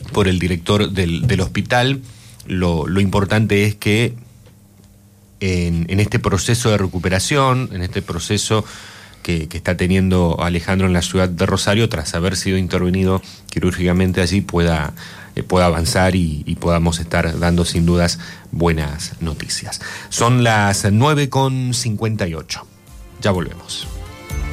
por el director del hospital. Lo importante es que en este proceso de recuperación, en este proceso que está teniendo Alejandro en la ciudad de Rosario, tras haber sido intervenido quirúrgicamente allí, pueda avanzar y podamos estar dando sin dudas buenas noticias. Son las 9:58. Ya volvemos.